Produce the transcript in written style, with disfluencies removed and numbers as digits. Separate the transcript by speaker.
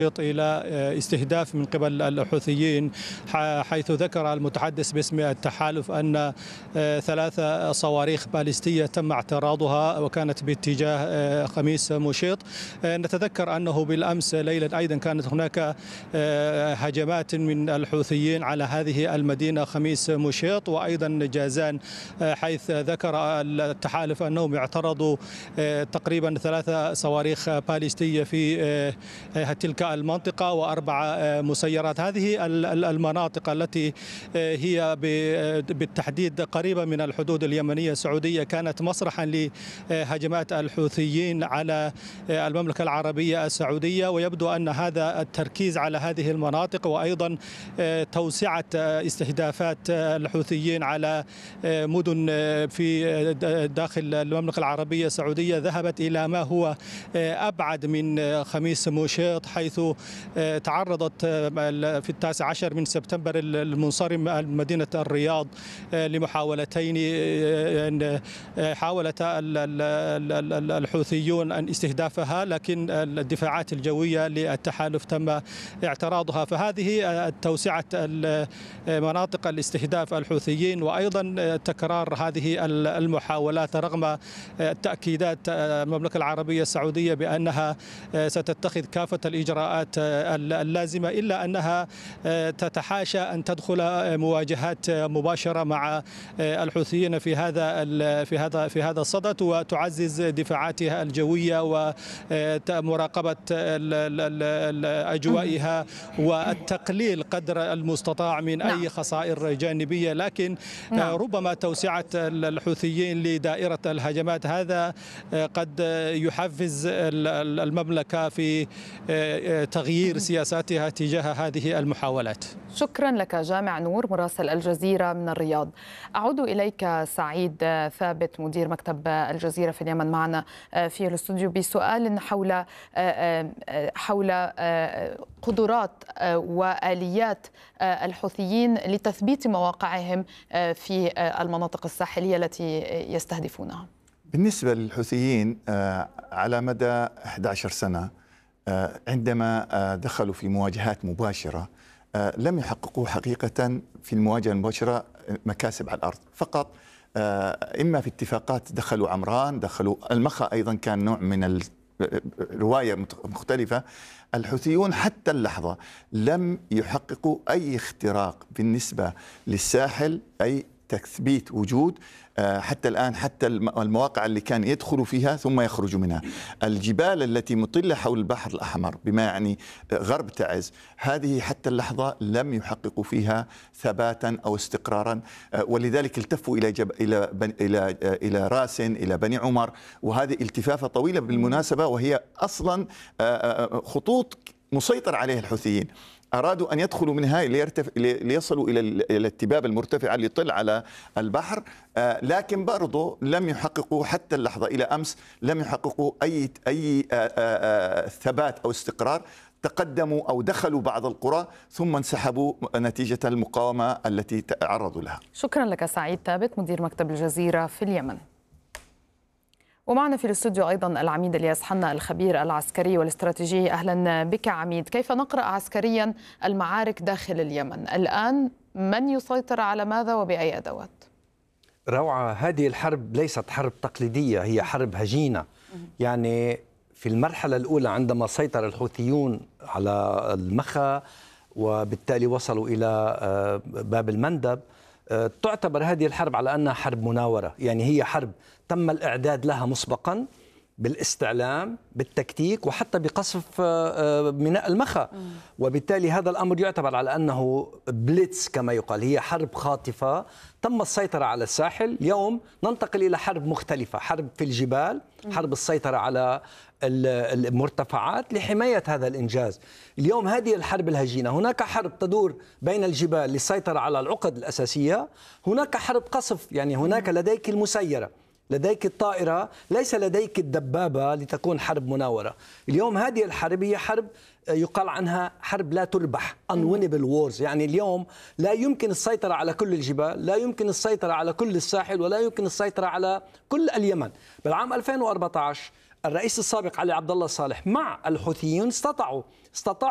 Speaker 1: إلى استهداف من قبل الحوثيين، حيث ذكر المتحدث باسم التحالف أن 3 صواريخ باليستية تم اعتراضها وكانت باتجاه خميس مشيط. نتذكر أنه بالأمس ليلا أيضا كانت هناك هجمات من الحوثيين على هذه المدينة خميس مشيط وأيضا جازان، حيث ذكر التحالف أنهم اعترضوا تقريبا 3 صواريخ باليستية في تلك المنطقة و4 مسيرات. هذه المناطق التي هي بالتحديد قريبة من الحدود اليمنية السعودية كانت مسرحا لهجمات الحوثيين على المملكة العربية السعودية، ويبدو أن هذا التركيز على هذه المناطق وأيضا توسعة استهدافات الحوثيين على مدن في داخل المملكة العربية السعودية ذهبت إلى ما هو أبعد من خميس مشيط، حيث تعرضت في 19 من سبتمبر المنصرم مدينة الرياض لمحاولتين. حاولت الحوثيون أن استهدافها، لكن الدفاعات الجوية للتحالف تم اعتراضها. فهذه توسعة مناطق الاستهداف الحوثيين وأيضا تكرار هذه المحاولات رغم تأكيدات المملكة العربية السعودية بأنها ستتخذ كافة الإجراءات اللازمة، إلا أنها تتحاشى أن تدخل مواجهات مباشرة مع الحوثيين في هذا الصدد، وتعزز دفاعاتها الجوية ومراقبة أجوائها والتقليل قدر المستطاع من أي خسائر جانبية. لكن ربما توسعة الحوثيين لدائرة الهجمات هذا قد يحفز المملكة في تغيير سياساتها تجاه هذه المحاولات.
Speaker 2: شكرا لك جامع نور مراسل الجزيرة من الرياض. أعود إليك سعيد ثابت مدير مكتب الجزيرة في اليمن معنا في الاستوديو بسؤال حول قدرات وآليات الحوثيين لتثبيت مواقعهم في المناطق الساحلية التي يستهدفونها.
Speaker 3: بالنسبة للحوثيين على مدى 11 سنة عندما دخلوا في مواجهات مباشرة لم يحققوا حقيقة في المواجهة المباشرة مكاسب على الأرض، فقط إما في اتفاقات دخلوا عمران، دخلوا المخا، أيضا كان نوع من رواية مختلفة. الحوثيون حتى اللحظة لم يحققوا أي اختراق بالنسبة للساحل، أي تثبيت وجود حتى الآن، حتى المواقع اللي كان يدخلوا فيها ثم يخرجوا منها. الجبال التي مطلة حول البحر الأحمر بما يعني غرب تعز، هذه حتى اللحظة لم يحققوا فيها ثباتا أو استقرارا، ولذلك التفوا إلى راسن، إلى بني عمر، وهذه التفافة طويلة بالمناسبة، وهي أصلا خطوط مسيطر عليها الحوثيين. أرادوا أن يدخلوا منها ليصلوا إلى الاتباب المرتفعة اللي يطل على البحر، لكن برضو لم يحققوا حتى اللحظة إلى أمس لم يحققوا أي ثبات أو استقرار. تقدموا أو دخلوا بعض القرى ثم انسحبوا نتيجة المقاومة التي تعرضوا لها.
Speaker 2: شكرا لك سعيد ثابت مدير مكتب الجزيرة في اليمن. ومعنا في الاستوديو أيضا العميد الياس حنا الخبير العسكري والاستراتيجي. أهلا بك عميد. كيف نقرأ عسكريا المعارك داخل اليمن الآن؟ من يسيطر على ماذا وبأي أدوات؟
Speaker 4: روعة، هذه الحرب ليست حرب تقليدية، هي حرب هجينة. يعني في المرحلة الأولى عندما سيطر الحوثيون على المخا وبالتالي وصلوا إلى باب المندب، تعتبر هذه الحرب على أنها حرب مناورة. يعني هي حرب تم الإعداد لها مسبقا بالاستعلام، بالتكتيك، وحتى بقصف ميناء المخا، وبالتالي هذا الأمر يعتبر على أنه بليتس كما يقال. هي حرب خاطفة تم السيطرة على الساحل. اليوم ننتقل إلى حرب مختلفة، حرب في الجبال، حرب السيطرة على المرتفعات لحماية هذا الإنجاز. اليوم هذه الحرب الهجينة، هناك حرب تدور بين الجبال للسيطرة على العقد الأساسية، هناك حرب قصف، يعني هناك لديك المسيرة، لديك الطائرة، ليس لديك الدبابة لتكون حرب مناورة. اليوم هذه الحرب هي حرب يقال عنها حرب لا تربح، unwinnable wars. يعني اليوم لا يمكن السيطرة على كل الجبال، لا يمكن السيطرة على كل الساحل، ولا يمكن السيطرة على كل اليمن. بالعام 2014 الرئيس السابق علي عبد الله صالح مع الحوثيين استطاعوا